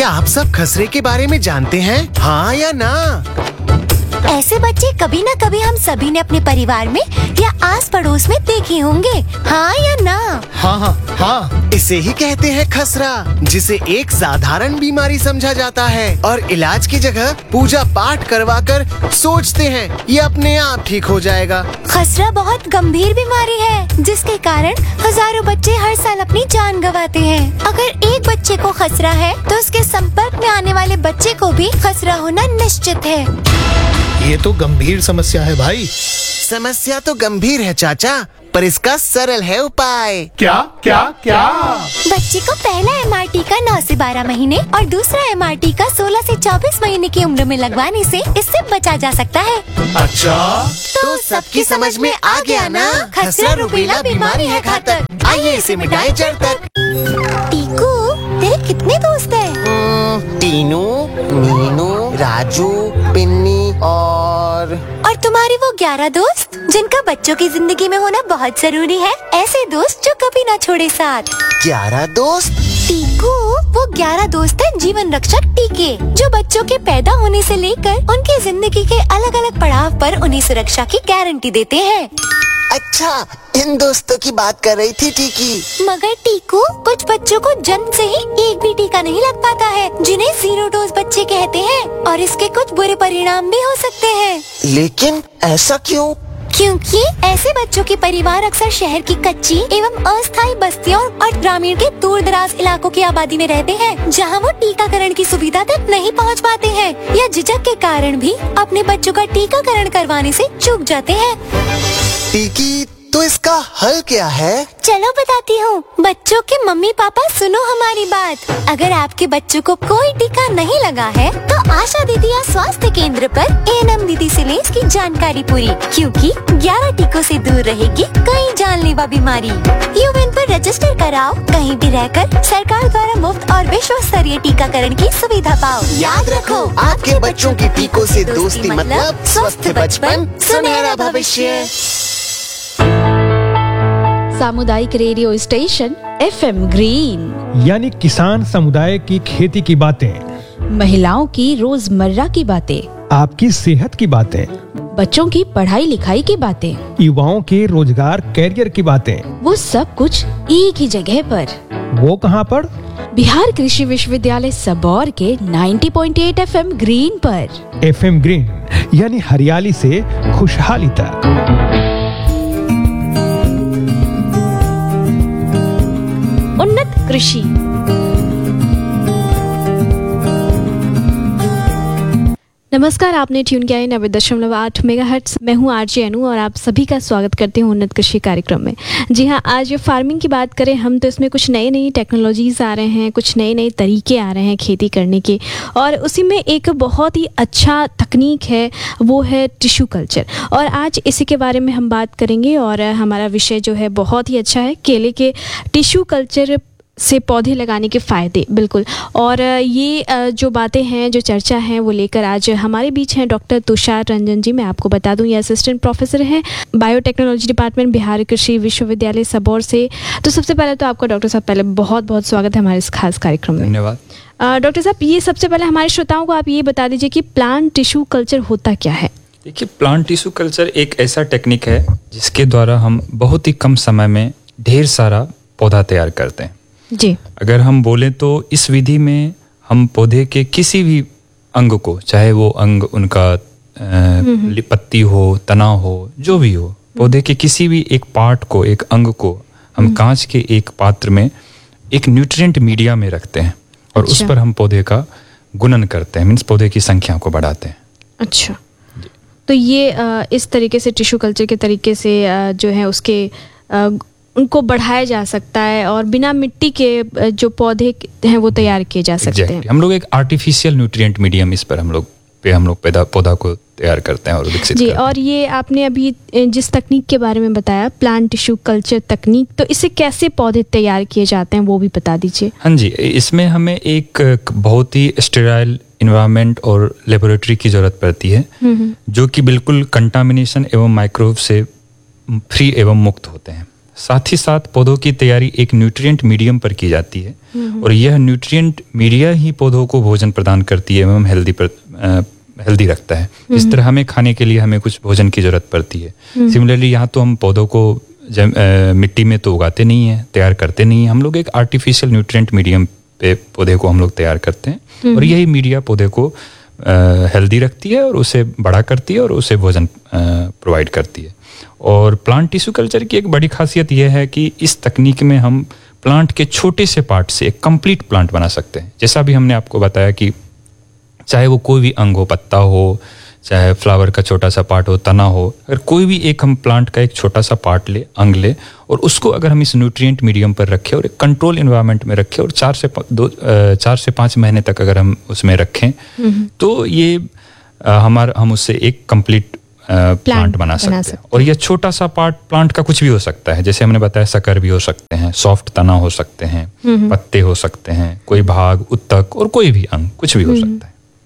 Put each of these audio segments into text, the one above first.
क्या आप सब खसरे के बारे में जानते हैं? हाँ या ना? ऐसे बच्चे कभी न कभी हम सभी ने अपने परिवार में या आस पड़ोस में देखे होंगे। हाँ या ना? हाँ। इसे ही कहते हैं खसरा, जिसे एक साधारण बीमारी समझा जाता है और इलाज की जगह पूजा पाठ करवाकर सोचते हैं ये अपने आप ठीक हो जाएगा। खसरा बहुत गंभीर बीमारी है, जिसके कारण हजारों बच्चे हर साल अपनी जान गंवाते हैं। अगर एक बच्चे को खसरा है तो उसके संपर्क में आने वाले बच्चे को भी खसरा होना निश्चित है। ये तो गंभीर समस्या है भाई। समस्या तो गंभीर है चाचा, पर इसका सरल है उपाय। क्या? बच्चे को पहला MR टीका 9 से 12 महीने और दूसरा MR टीका 16 से 24 महीने की उम्र में लगवाने से इससे बचा जा सकता है। अच्छा, तो सबकी समझ में आ गया ना? खसरा रुबेला बीमारी है घातक। आइए इसे मिटाएं जड़ तक। टीकू, तेरे कितने दोस्त हैं? टीनू, मीनू, राजू, पिन्नी और तुम्हारे वो 11 दोस्त जिनका बच्चों की जिंदगी में होना बहुत जरूरी है। ऐसे दोस्त जो कभी ना छोड़े साथ। 11 दोस्त? टीकू, वो 11 दोस्त हैं जीवन रक्षक टीके, जो बच्चों के पैदा होने से लेकर उनकी जिंदगी के अलग अलग पड़ाव पर उन्हें सुरक्षा की गारंटी देते हैं। अच्छा, इन दोस्तों की बात कर रही थी टीकी। मगर टीकू, कुछ बच्चों को जन्म से ही एक भी टीका नहीं लग पाता है, जिन्हें 0 डोज बच्चे कहते हैं, और इसके कुछ बुरे परिणाम भी हो सकते हैं। लेकिन ऐसा क्यों? क्योंकि ऐसे बच्चों के परिवार अक्सर शहर की कच्ची एवं अस्थायी बस्तियों और ग्रामीण के दूर दराज इलाकों की आबादी में रहते हैं, जहां वो टीकाकरण की सुविधा तक नहीं पहुंच पाते हैं या झिझक के कारण भी अपने बच्चों का टीकाकरण करवाने से चूक जाते हैं। टीकी, तो इसका हल क्या है? चलो बताती हूँ। बच्चों के मम्मी पापा सुनो हमारी बात। अगर आपके बच्चों को कोई टीका नहीं लगा है तो आशा दीदी या स्वास्थ्य केंद्र पर ANM दीदी से ले इसकी जानकारी पूरी, क्योंकि 11 टीकों से दूर रहेगी कई जानलेवा बीमारी। यूएन पर रजिस्टर कराओ, कहीं भी रहकर सरकार द्वारा मुफ्त और विश्व स्तरीय टीकाकरण की सुविधा पाओ। याद रखो, आपके बच्चों की टीकों से दोस्ती मतलब स्वस्थ बचपन, सुनहरा भविष्य। सामुदायिक रेडियो स्टेशन FM ग्रीन, यानी किसान समुदाय की खेती की बातें, महिलाओं की रोजमर्रा की बातें, आपकी सेहत की बातें, बच्चों की पढ़ाई लिखाई की बातें, युवाओं के रोजगार कैरियर की बातें, वो सब कुछ एक ही जगह पर। वो कहाँ पर? बिहार कृषि विश्वविद्यालय सबौर के 90.8 FM ग्रीन पर। FM ग्रीन यानी हरियाली से खुशहाली तक। उन्नत कृषि। नमस्कार, आपने ट्यून किया है 90.8 मेगाहर्ट्ज। मैं हूँ RJ अनु और आप सभी का स्वागत करते हैं उन्नत कृषि कार्यक्रम में। जी हाँ, आज फार्मिंग की बात करें हम तो इसमें कुछ नई टेक्नोलॉजीज़ आ रहे हैं, कुछ नए तरीके आ रहे हैं खेती करने के, और उसी में एक बहुत ही अच्छा तकनीक है, वो है टिश्यू कल्चर। और आज इसी के बारे में हम बात करेंगे और हमारा विषय जो है बहुत ही अच्छा है, केले के टिश्यू कल्चर से पौधे लगाने के फ़ायदे। बिल्कुल, और ये जो बातें हैं, जो चर्चा है, वो लेकर आज हमारे बीच हैं डॉक्टर तुषार रंजन जी। मैं आपको बता दूं, ये असिस्टेंट प्रोफेसर हैं बायोटेक्नोलॉजी डिपार्टमेंट, बिहार कृषि विश्वविद्यालय सबौर से। तो सबसे पहले तो आपका डॉक्टर साहब पहले बहुत बहुत स्वागत है हमारे इस खास कार्यक्रम में। धन्यवाद। डॉक्टर साहब, ये सबसे पहले हमारे श्रोताओं को आप ये बता दीजिए कि प्लांट टिश्यू कल्चर होता क्या है? देखिए, प्लांट टिश्यू कल्चर एक ऐसा टेक्निक है जिसके द्वारा हम बहुत ही कम समय में ढेर सारा पौधा तैयार करते हैं जी। अगर हम बोलें तो इस विधि में हम पौधे के किसी भी अंग को, चाहे वो अंग उनका पत्ती हो, तना हो, जो भी हो, पौधे के किसी भी एक पार्ट को, एक अंग को हम कांच के एक पात्र में एक न्यूट्रिएंट मीडिया में रखते हैं और उस पर हम पौधे का गुणन करते हैं, मीन्स पौधे की संख्या को बढ़ाते हैं। अच्छा, तो ये इस तरीके से टिश्यू कल्चर के तरीके से जो है उसके उनको बढ़ाया जा सकता है और बिना मिट्टी के जो पौधे हैं वो तैयार किए जा सकते हैं। हम लोग एक आर्टिफिशियल न्यूट्रिएंट मीडियम इस पर हम लोग पौधा को तैयार करते हैं और विकसित करते हैं। और ये आपने अभी जिस तकनीक के बारे में बताया, प्लांट टिश्यू कल्चर तकनीक, तो इससे कैसे पौधे तैयार किए जाते हैं वो भी बता दीजिए। हाँ जी, इसमें हमें एक बहुत ही स्टेराइल इन्वायरमेंट और लेबोरेटरी की जरूरत पड़ती है, जो कि बिल्कुल कंटामिनेशन एवं माइक्रोब से फ्री एवं मुक्त होते हैं। साथ ही साथ पौधों की तैयारी एक न्यूट्रिएंट मीडियम पर की जाती है और यह न्यूट्रिएंट मीडिया ही पौधों को भोजन प्रदान करती है एवं हेल्दी रखता है। इस तरह हमें खाने के लिए हमें कुछ भोजन की जरूरत पड़ती है। सिमिलरली यहाँ तो हम पौधों को मिट्टी में तो उगाते नहीं है, तैयार करते नहीं है, हम लोग एक आर्टिफिशियल न्यूट्रिएंट मीडियम पे पौधे को हम लोग तैयार करते हैं और यही मीडिया पौधे को हेल्दी रखती है और उसे बड़ा करती है और उसे भोजन प्रोवाइड करती है। और प्लांट टिश्यू कल्चर की एक बड़ी खासियत यह है कि इस तकनीक में हम प्लांट के छोटे से पार्ट से एक कंप्लीट प्लांट बना सकते हैं। जैसा भी हमने आपको बताया कि चाहे वो कोई भी अंग हो, पत्ता हो, चाहे फ्लावर का छोटा सा पार्ट हो, तना हो, अगर कोई भी एक हम प्लांट का एक छोटा सा पार्ट ले, अंग ले और उसको अगर हम इस न्यूट्रिएंट मीडियम पर रखें और एक कंट्रोल एनवायरनमेंट में रखें और 4 से 5 महीने तक अगर हम उसमें रखें तो ये हम उससे एक कंप्लीट प्लांट बना सकते हैं। और यह छोटा सा पार्ट प्लांट का कुछ भी हो सकता है, जैसे हमने बताया शक्कर भी हो सकते हैं, सॉफ्ट तना हो सकते हैं, पत्ते हो सकते हैं, कोई भाग, उत्तक और कोई भी अंग, कुछ भी हो सकता है।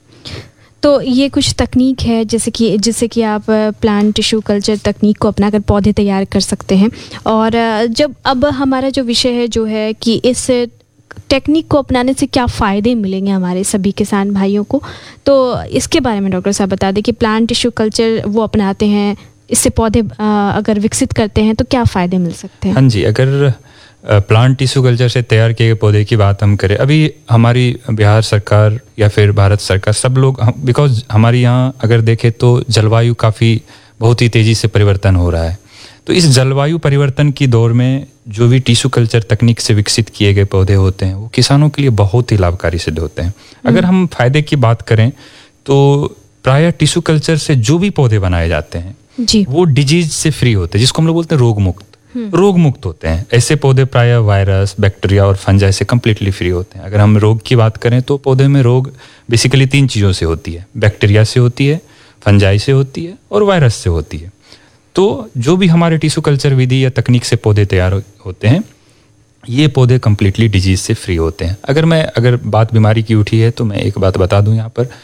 तो ये कुछ तकनीक है जिससे कि आप प्लांट टिश्यू कल्चर तकनीक को अपनाकर पौधे तैयार कर सकते हैं। और जब अब हमारा जो विषय है जो है कि इस टेक्निक को अपनाने से क्या फ़ायदे मिलेंगे हमारे सभी किसान भाइयों को, तो इसके बारे में डॉक्टर साहब बता दें कि प्लांट टिश्यू कल्चर वो अपनाते हैं, इससे पौधे अगर विकसित करते हैं तो क्या फ़ायदे मिल सकते हैं? हाँ जी, अगर प्लांट टिश्यू कल्चर से तैयार किए गए पौधे की बात हम करें, अभी हमारी बिहार सरकार या फिर भारत सरकार सब लोग, बिकॉज हमारे यहाँ अगर देखें तो जलवायु काफ़ी बहुत ही तेज़ी से परिवर्तन हो रहा है, तो इस जलवायु परिवर्तन की दौर में जो भी टिश्यू कल्चर तकनीक से विकसित किए गए पौधे होते हैं वो किसानों के लिए बहुत ही लाभकारी सिद्ध होते हैं। अगर हम फायदे की बात करें तो प्रायः टिश्यू कल्चर से जो भी पौधे बनाए जाते हैं जी, वो डिजीज से फ्री होते हैं, जिसको हम लोग बोलते हैं रोग मुक्त होते हैं। ऐसे पौधे प्रायः वायरस, बैक्टीरिया और फंजाई से कम्प्लीटली फ्री होते हैं। अगर हम रोग की बात करें तो पौधे में रोग बेसिकली 3 चीज़ों से होती है, बैक्टीरिया से होती है, फंजाई से होती है और वायरस से होती है। तो जो भी हमारे टिश्यू कल्चर विधि या तकनीक से पौधे तैयार होते हैं ये पौधे कम्प्लीटली डिजीज से फ्री होते हैं। अगर बात बीमारी की उठी है तो मैं एक बात बता दूं यहाँ पर,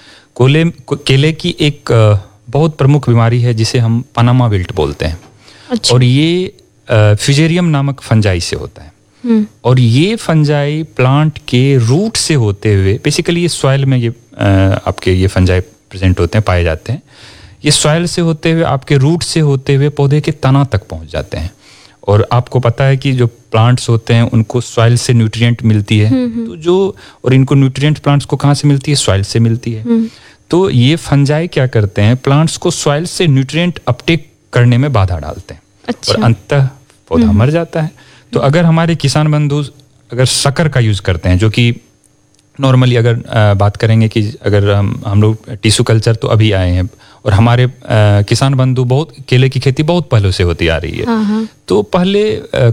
केले की एक बहुत प्रमुख बीमारी है जिसे हम पनामा विल्ट बोलते हैं। अच्छा। और ये फ्यूजेरियम नामक फंजाई से होता है और ये फंजाई प्लांट के रूट से होते हुए, बेसिकली ये सॉइल में ये आपके ये फंजाई प्रेजेंट होते हैं, पाए जाते हैं। ये सॉइल से होते हुए, आपके रूट से होते हुए पौधे के तना तक पहुंच जाते हैं। और आपको पता है कि जो प्लांट्स होते हैं उनको सॉइल से न्यूट्रिएंट मिलती है, तो और इनको न्यूट्रिएंट प्लांट्स को कहाँ से मिलती है? सॉइल से मिलती है। तो ये फंजाई क्या करते हैं? प्लांट्स को सॉइल से न्यूट्रिएंट अपटेक करने में बाधा डालते हैं। अच्छा। और अंततः पौधा मर जाता है। तो अगर हमारे किसान बंधु अगर शक्कर का यूज करते हैं, जो कि नॉर्मली अगर बात करेंगे कि अगर हम लोग टिश्यू कल्चर तो अभी आए हैं और हमारे किसान बंधु बहुत केले की खेती बहुत पहले से होती आ रही है। तो पहले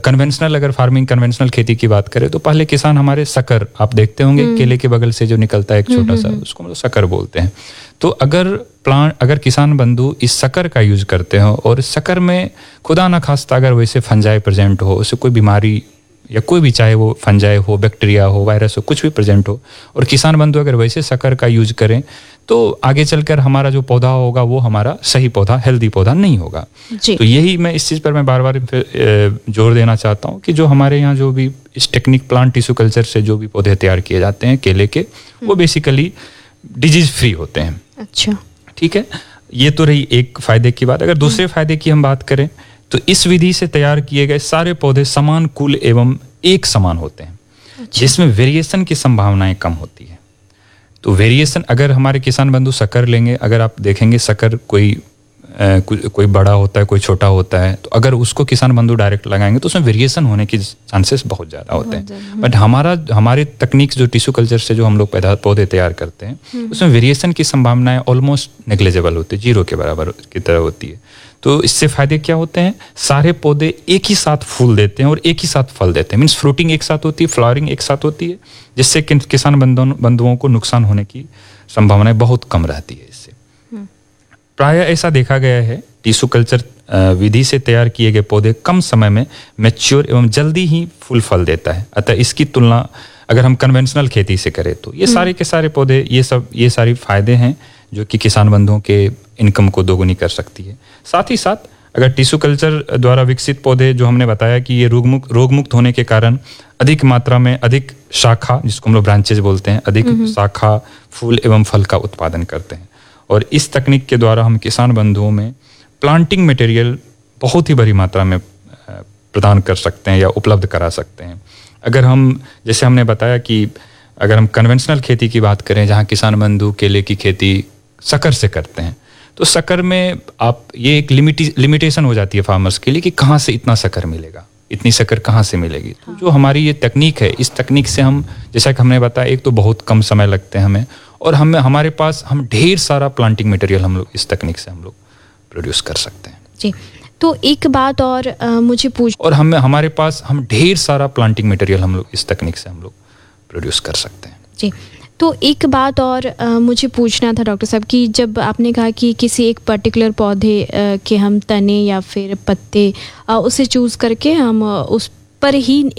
कन्वेंशनल खेती की बात करें तो पहले किसान हमारे शक्कर, आप देखते होंगे केले के बगल से जो निकलता है एक छोटा सा, उसको मतलब शक्कर बोलते हैं। तो अगर किसान बंधु इस शक्कर का यूज करते हो और शक्कर में खुदा न खास्ता अगर वैसे फंजाई प्रेजेंट हो, उससे कोई बीमारी या कोई भी, चाहे वो फंजाई हो, बैक्टीरिया हो, वायरस हो, कुछ भी प्रेजेंट हो, और किसान बंधु अगर वैसे शक्कर का यूज करें तो आगे चलकर हमारा जो पौधा होगा वो हमारा सही पौधा, हेल्दी पौधा नहीं होगा। तो यही मैं इस चीज़ पर मैं बार बार जोर देना चाहता हूँ कि जो हमारे यहाँ जो भी इस टेक्निक प्लांट टिश्यू कल्चर से जो भी पौधे तैयार किए जाते हैं केले के, वो बेसिकली डिजीज फ्री होते हैं। अच्छा, ठीक है। ये तो रही एक फायदे की बात। अगर दूसरे फायदे की हम बात करें तो इस विधि से तैयार किए गए सारे पौधे समान कुल एवं एक समान होते हैं। अच्छा। जिसमें वेरिएशन की संभावनाएं कम होती है। तो वेरिएशन, अगर हमारे किसान बंधु शक्कर लेंगे, अगर आप देखेंगे शक्कर कोई बड़ा होता है, कोई छोटा होता है, तो अगर उसको किसान बंधु डायरेक्ट लगाएंगे तो उसमें वेरिएशन होने के चांसेस बहुत ज़्यादा होते हैं। बट हमारे तकनीक जो टिश्यू कल्चर से जो हम लोग पौधे तैयार करते हैं उसमें वेरिएशन की संभावनाएं ऑलमोस्ट नेग्लिजिबल होती है, 0 के बराबर की तरह होती है। तो इससे फायदे क्या होते हैं? सारे पौधे एक ही साथ फूल देते हैं और एक ही साथ फल देते हैं। मीन्स फ्रूटिंग एक साथ होती है, फ्लावरिंग एक साथ होती है, जिससे किसान बंधुओं को नुकसान होने की संभावनाएं बहुत कम रहती है। इससे प्रायः ऐसा देखा गया है टिश्यू कल्चर विधि से तैयार किए गए पौधे कम समय में मैच्योर एवं जल्दी ही फूल फल देता है। अतः इसकी तुलना अगर हम कन्वेंशनल खेती से करें तो ये सारे के सारे पौधे, ये सारी फायदे हैं जो कि किसान बंधुओं के इनकम को दोगुनी कर सकती है। साथ ही साथ अगर टिश्यू कल्चर द्वारा विकसित पौधे जो हमने बताया कि ये रोगमुक्त होने के कारण अधिक मात्रा में अधिक शाखा, जिसको हम लोग ब्रांचेज बोलते हैं, अधिक शाखा, फूल एवं फल का उत्पादन करते हैं। और इस तकनीक के द्वारा हम किसान बंधुओं में प्लांटिंग मटेरियल बहुत ही बड़ी मात्रा में प्रदान कर सकते हैं या उपलब्ध करा सकते हैं। अगर हम, जैसे हमने बताया कि अगर हम कन्वेंशनल खेती की बात करें, जहाँ किसान बंधु केले की खेती शक्कर से करते हैं, तो शक्कर में आप ये एक लिमिटेशन हो जाती है फार्मर्स के लिए कि कहाँ से इतना शक्कर मिलेगा, इतनी शक्कर कहाँ से मिलेगी। तो जो हमारी ये तकनीक है, इस तकनीक से हम, जैसा कि हमने बताया, एक तो बहुत कम समय लगते हैं हमें, और हमारे पास हम ढेर सारा प्लांटिंग मटेरियल हम लोग इस तकनीक से हम लोग प्रोड्यूस कर सकते हैं। जी, तो एक बात और मुझे हमारे पास हम ढेर सारा प्लांटिंग मटेरियल हम लोग इस तकनीक से हम लोग प्रोड्यूस कर सकते हैं। जी, तो एक बात और मुझे पूछना था डॉक्टर साहब कि जब आपने कहा कि किसी एक पर्टिकुलर पौधे के हम तने या फिर पत्ते उसे चूज़ करके हम उस पर ही